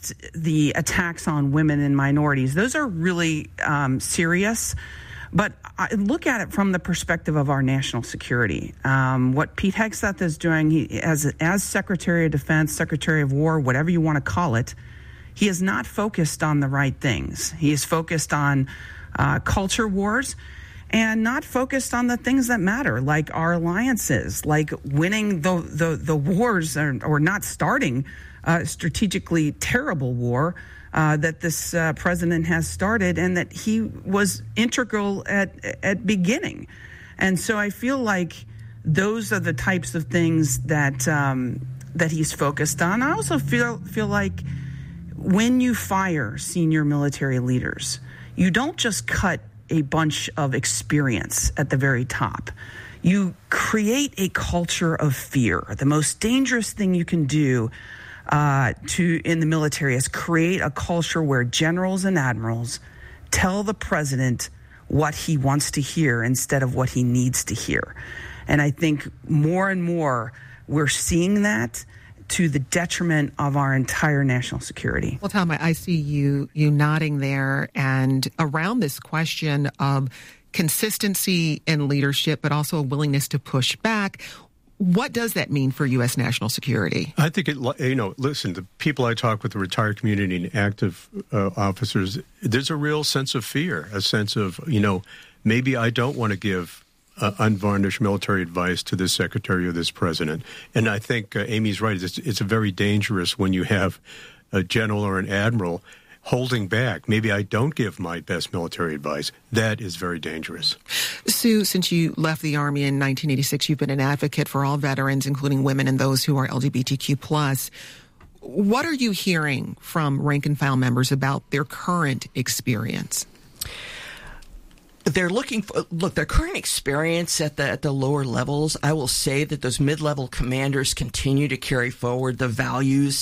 just the attacks on women and minorities. Those are really serious. But I look at it from the perspective of our national security. What Pete Hegseth is doing, he, as Secretary of Defense, Secretary of War, whatever you want to call it, he is not focused on the right things. He is focused on culture wars and not focused on the things that matter, like our alliances, like winning the wars or not starting a strategically terrible war that this president has started and that he was integral at beginning. And so I feel like those are the types of things that that he's focused on. I also feel like when you fire senior military leaders, you don't just cut a bunch of experience at the very top. You create a culture of fear. The most dangerous thing you can do in the military is create a culture where generals and admirals tell the president what he wants to hear instead of what he needs to hear. And I think more and more we're seeing that to the detriment of our entire national security. Well, Tom, I see you nodding there, and around this question of consistency in leadership, but also a willingness to push back. What does that mean for U.S. national security? I think listen, the people I talk with, the retired community and active officers, there's a real sense of fear, a sense of, maybe I don't want to give unvarnished military advice to this secretary or this president. And I think Amy's right. It's very dangerous when you have a general or an admiral holding back. Maybe I don't give my best military advice. That is very dangerous. Sue, since you left the Army in 1986, you've been an advocate for all veterans, including women and those who are LGBTQ+. What are you hearing from rank and file members about their current experience? They're looking for, their current experience at the lower levels. I will say that those mid-level commanders continue to carry forward the values,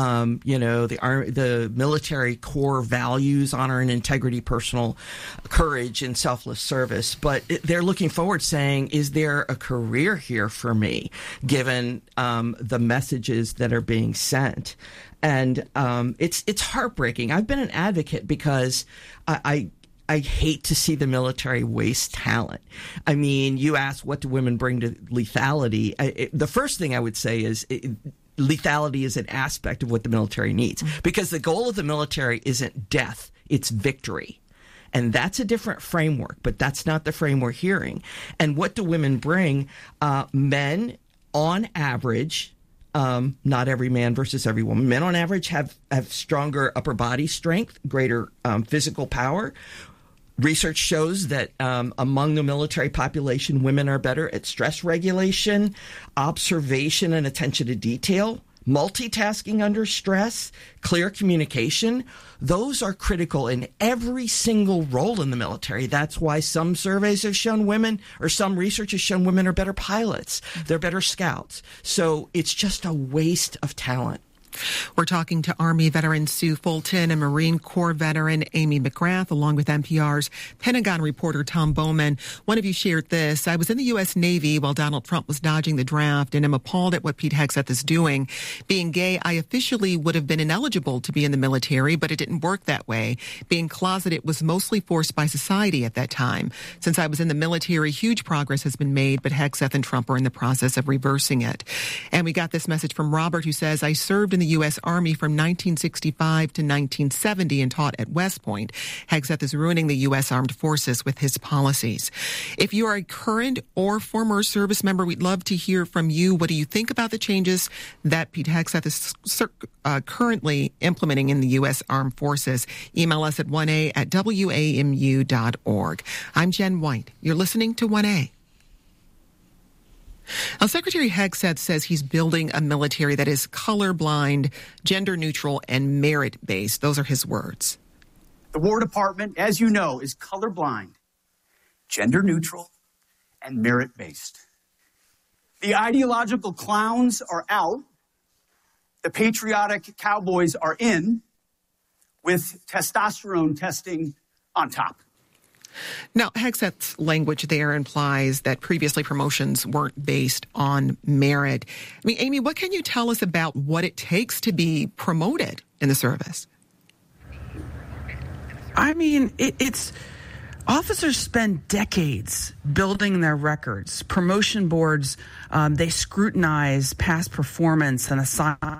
the military core values, honor and integrity, personal courage, and selfless service. But they're looking forward, saying, is there a career here for me, given the messages that are being sent? And it's heartbreaking. I've been an advocate because I hate to see the military waste talent. I mean, you ask, what do women bring to lethality? The first thing I would say is lethality is an aspect of what the military needs, because the goal of the military isn't death, it's victory. And that's a different framework, but that's not the frame we're hearing. And what do women bring? Men, on average, not every man versus every woman, men on average have stronger upper body strength, greater physical power. Research shows that among the military population, women are better at stress regulation, observation and attention to detail, multitasking under stress, clear communication. Those are critical in every single role in the military. That's why some surveys have shown women, or some research has shown women are better pilots. They're better scouts. So it's just a waste of talent. We're talking to Army veteran Sue Fulton and Marine Corps veteran Amy McGrath, along with NPR's Pentagon reporter Tom Bowman. One of you shared this. I was in the U.S. Navy while Donald Trump was dodging the draft, and I'm appalled at what Pete Hegseth is doing. Being gay, I officially would have been ineligible to be in the military, but it didn't work that way. Being closeted was mostly forced by society at that time. Since I was in the military, huge progress has been made, but Hegseth and Trump are in the process of reversing it. And we got this message from Robert, who says, I served in the U.S. Army from 1965 to 1970 and taught at West Point. Hegseth is ruining the U.S. Armed Forces with his policies. If you are a current or former service member, we'd love to hear from you. What do you think about the changes that Pete Hegseth is currently implementing in the U.S. Armed Forces? Email us at 1a@wamu.org. I'm Jen White. You're listening to 1A. Now, Secretary Hegseth says he's building a military that is colorblind, gender-neutral, and merit-based. Those are his words. The War Department, as you know, is colorblind, gender-neutral, and merit-based. The ideological clowns are out. The patriotic cowboys are in, with testosterone testing on top. Now, Hegseth's language there implies that previously promotions weren't based on merit. I mean, Amy, what can you tell us about what it takes to be promoted? in the service? I mean, it's officers spend decades building their records. Promotion boards, they scrutinize past performance and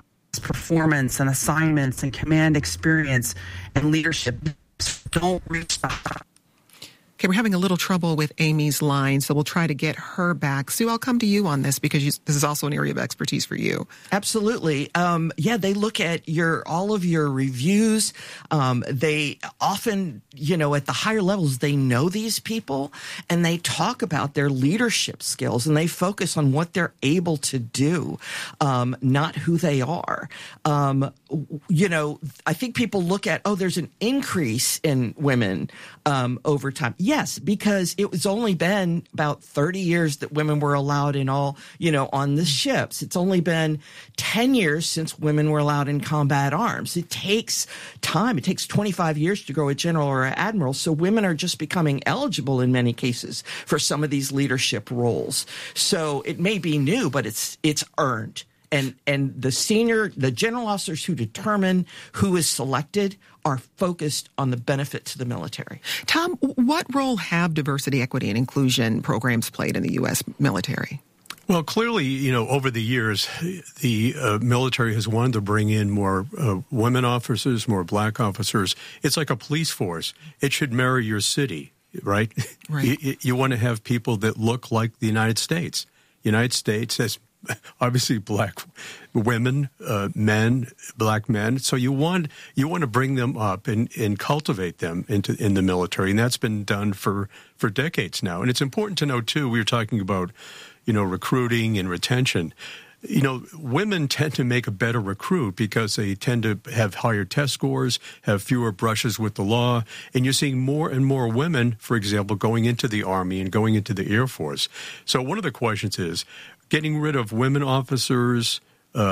assignments and command experience and leadership. Don't reach that. Okay, we're having a little trouble with Amy's line, so we'll try to get her back. Sue, I'll come to you on this because this is also an area of expertise for you. Absolutely. They look at all of your reviews. They often, at the higher levels, they know these people and they talk about their leadership skills and they focus on what they're able to do, not who they are. I think people look at, there's an increase in women over time. Yes, because it was only been about 30 years that women were allowed in all, on the ships. It's only been 10 years since women were allowed in combat arms. It takes time. It takes 25 years to grow a general or an admiral. So women are just becoming eligible in many cases for some of these leadership roles. So it may be new, but it's earned. And the general officers who determine who is selected are focused on the benefit to the military. Tom, what role have diversity, equity, and inclusion programs played in the U.S. military? Well, clearly, over the years, the military has wanted to bring in more women officers, more black officers. It's like a police force. It should mirror your city, right? Right. You want to have people that look like the United States. United States has obviously black women, men, black men. So you want to bring them up and cultivate them in the military, and that's been done for decades now. And it's important to know too. We were talking about recruiting and retention. Women tend to make a better recruit because they tend to have higher test scores, have fewer brushes with the law, and you're seeing more and more women, for example, going into the Army and going into the Air Force. So one of the questions is, getting rid of women officers,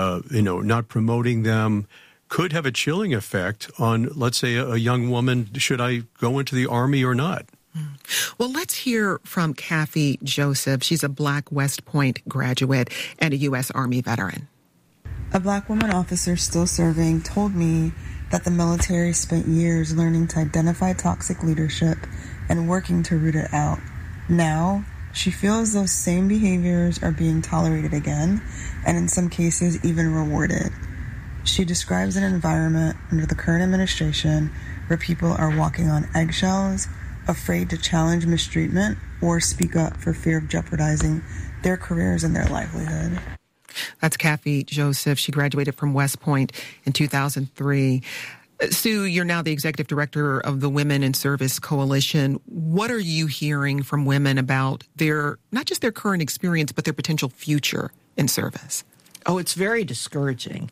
not promoting them, could have a chilling effect on, let's say, a young woman. Should I go into the Army or not? Well, let's hear from Kathy Joseph. She's a Black West Point graduate and a U.S. Army veteran. A Black woman officer still serving told me that the military spent years learning to identify toxic leadership and working to root it out. Now, she feels those same behaviors are being tolerated again, and in some cases even rewarded. She describes an environment under the current administration where people are walking on eggshells, afraid to challenge mistreatment or speak up for fear of jeopardizing their careers and their livelihood. That's Kathy Joseph. She graduated from West Point in 2003. Sue, you're now the executive director of the Women in Service Coalition. What are you hearing from women about not just their current experience, but their potential future in service? Oh, it's very discouraging.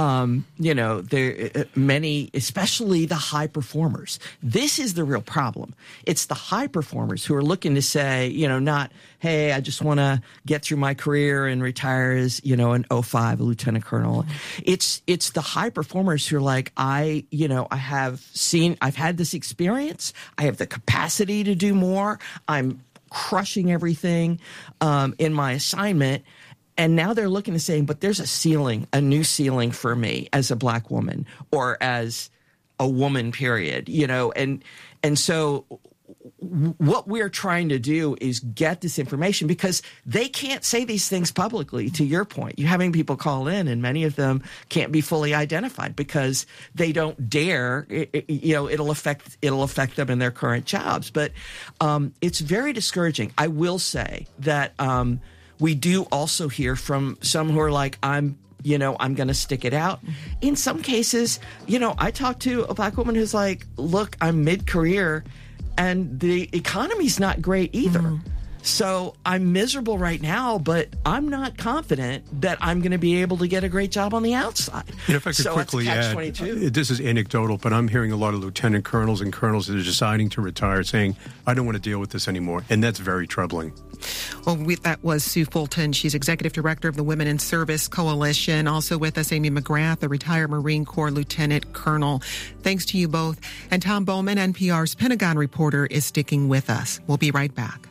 There many, especially the high performers. This is the real problem. It's the high performers who are looking to say, not, hey, I just want to get through my career and retire as, an 05, a lieutenant colonel. Mm-hmm. It's the high performers who are like, I've had this experience. I have the capacity to do more. I'm crushing everything in my assignment. And now they're looking and saying, but there's a new ceiling for me as a Black woman or as a woman, period, and so what we're trying to do is get this information because they can't say these things publicly. To your point, you're having people call in and many of them can't be fully identified because they don't dare, it'll affect them in their current jobs. But it's very discouraging. I will say that, we do also hear from some who are like, I'm going to stick it out. In some cases, I talked to a Black woman who's like, look, I'm mid-career and the economy's not great either. Mm-hmm. So I'm miserable right now, but I'm not confident that I'm going to be able to get a great job on the outside. And if I could quickly add, this is anecdotal, but I'm hearing a lot of lieutenant colonels and colonels that are deciding to retire saying, I don't want to deal with this anymore. And that's very troubling. Well, that was Sue Fulton. She's executive director of the Women in Service Coalition. Also with us, Amy McGrath, a retired Marine Corps lieutenant colonel. Thanks to you both. And Tom Bowman, NPR's Pentagon reporter, is sticking with us. We'll be right back.